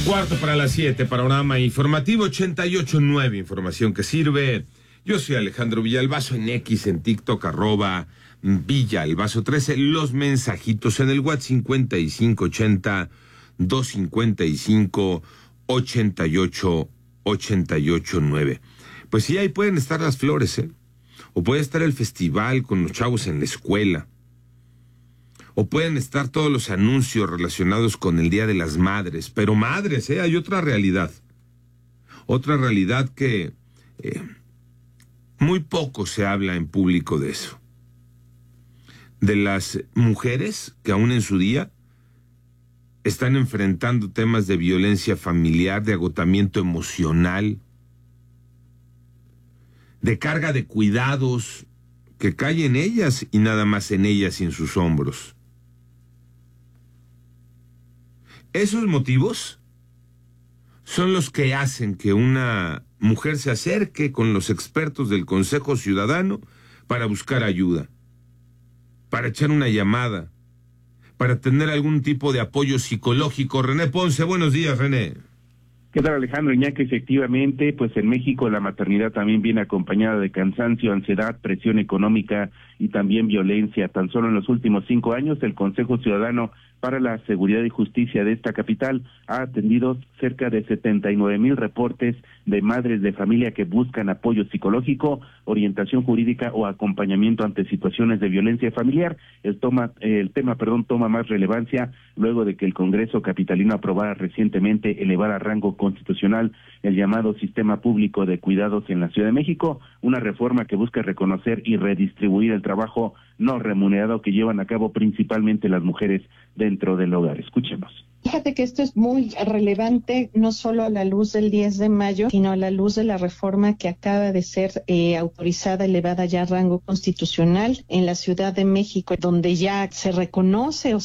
6:15, panorama informativo 88.9, información que sirve. Yo soy Alejandro Villalbazo, en X, en TikTok, @Villalbazo13, los mensajitos en el WhatsApp 5580-255-8889. Pues sí, ahí pueden estar las flores, o puede estar el festival con los chavos en la escuela, o pueden estar todos los anuncios relacionados con el Día de las Madres. Pero madres, hay otra realidad que muy poco se habla en público de eso. De las mujeres que aún en su día están enfrentando temas de violencia familiar, de agotamiento emocional, de carga de cuidados que cae en ellas y nada más en ellas y en sus hombros. Esos motivos son los que hacen que una mujer se acerque con los expertos del Consejo Ciudadano para buscar ayuda, para echar una llamada, para tener algún tipo de apoyo psicológico. René Ponce, buenos días, René. ¿Qué tal, Alejandro? Iñaki, efectivamente, pues en México la maternidad también viene acompañada de cansancio, ansiedad, presión económica y también violencia. Tan solo en los últimos 5 años, el Consejo Ciudadano para la Seguridad y Justicia de esta capital ha atendido cerca de 79,000 reportes de madres de familia que buscan apoyo psicológico, orientación jurídica o acompañamiento ante situaciones de violencia familiar. El tema toma más relevancia luego de que el Congreso capitalino aprobara recientemente elevar a rango constitucional el llamado Sistema Público de Cuidados en la Ciudad de México, una reforma que busca reconocer y redistribuir el trabajo no remunerado que llevan a cabo principalmente las mujeres dentro del hogar. Escuchemos. Fíjate que esto es muy relevante, no solo a la luz del 10 de mayo, sino a la luz de la reforma que acaba de ser autorizada, elevada ya a rango constitucional en la Ciudad de México, donde ya se reconoce o